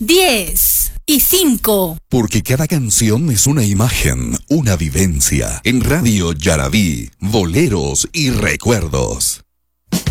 10 y 5. Porque cada canción es una imagen, una vivencia. En Radio Yarabí, boleros y recuerdos.